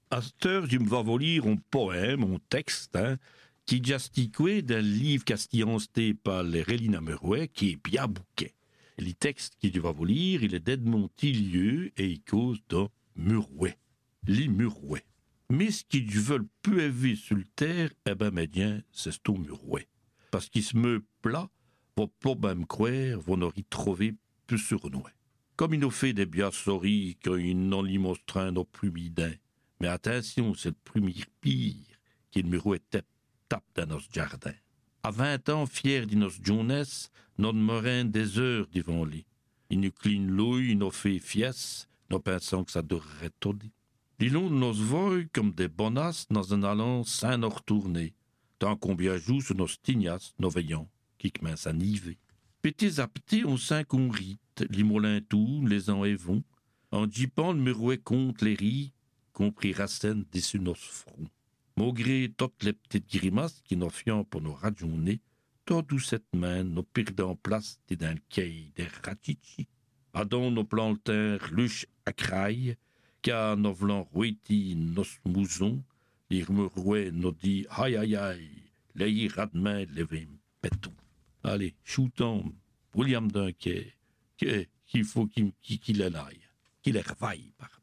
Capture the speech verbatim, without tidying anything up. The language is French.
À cette heure, je me vais vous lire un poème, un texte, hein, qui est jasticoué d'un livre castillanceté par les Rélina Merouet, qui est bien bouquet. Et le texte que je vais vous lire, il est d'Edmond Tillieu et il cause de Murouet. Les Murouet. Mais ce qui veulent peu élever sur le terre, eh ben, médien, c'est ce Murouet. Parce qu'il se meut plat, vos problèmes croire, vous n'aurez trouvé plus sur nous. Comme il nous fait des biassories, quand il n'en lui montre nos plus bidins. Mais attention, c'est le premier pire qui le Murouet tape, tape dans notre jardin. À vingt ans, fier de notre jeunesse, notre morin des heures devant lui. Il nous cligne l'ouïe, il nous fait fiesse, nous pensons que ça devrait tout dire. Ils nous voient comme des bonasses dans un allant sans nous retourner, tant qu'on bien joue sur nos stignas, nos veillants, qui commencent à niver. Petits à petits, on sent qu'on rit, les moulins tout, les ans et vont, en jipant le Murouet contre les ris, compris Racine dessus nos fronts. Malgré toutes les petites grimaces qui nous fient pour nous rajonner, tout d'où cette main nous perdons place dans le quai des ratichi. Adon nos plantins luche à craille, car nos vlans rouiti nos mousons, les Murouet nous dit aïe aïe aïe, les rademain levez pétou. Allez, shootons, William Dunquet, qu'il faut qu'il qu'il aille, qu'il les revaille par